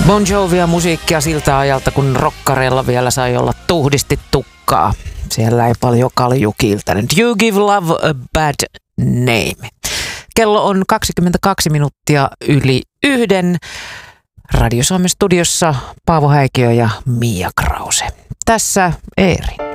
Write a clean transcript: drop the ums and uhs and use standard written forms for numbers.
Bon Jovia musiikkia siltä ajalta, kun rokkareilla vielä sai olla tuhdisti tukkaa. Siellä ei paljon kalju kiiltänyt. You give love a bad name. Kello on 22 minuuttia yli 1. Radio Suomen studiossa Paavo Häikiö ja Mia Krause. Tässä Eeri.